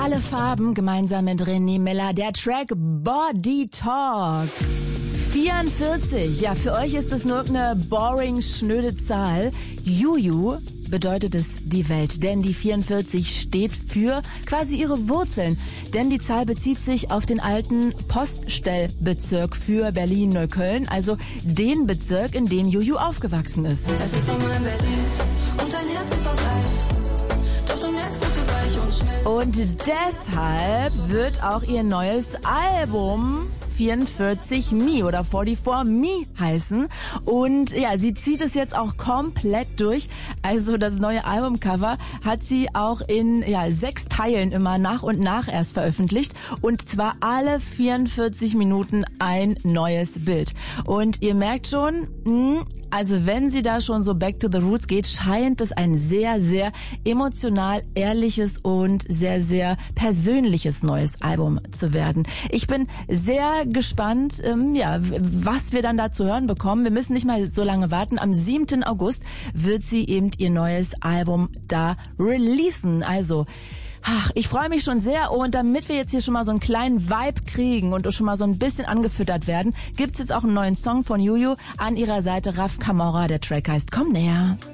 Alle Farben gemeinsam mit René Miller, der Track Body Talk. 44, ja, für euch ist es nur eine boring, schnöde Zahl. Juju bedeutet es die Welt, denn die 44 steht für quasi ihre Wurzeln. Denn die Zahl bezieht sich auf den alten Poststellbezirk für Berlin-Neukölln, also den Bezirk, in dem Juju aufgewachsen ist. Es ist nochmal in Berlin und dein Herz ist aus Eis. Doch du merkst, es wird weich und schmilzt. Und deshalb wird auch ihr neues Album 44 Me oder 44 Me heißen. Und ja, sie zieht es jetzt auch komplett durch. Also das neue Albumcover hat sie auch in 6 Teilen immer nach und nach erst veröffentlicht. Und zwar alle 44 Minuten ein neues Bild. Und ihr merkt schon, also wenn sie da schon so back to the roots geht, scheint es ein sehr, sehr emotional, ehrliches und sehr, sehr persönliches neues Album zu werden. Ich bin sehr gespannt, was wir dann da zu hören bekommen. Wir müssen nicht mal so lange warten. Am 7. August wird sie eben ihr neues Album da releasen. Also, ich freue mich schon sehr, und damit wir jetzt hier schon mal so einen kleinen Vibe kriegen und schon mal so ein bisschen angefüttert werden, gibt's jetzt auch einen neuen Song von Juju an ihrer Seite, Raf Camora. Der Track heißt Komm näher.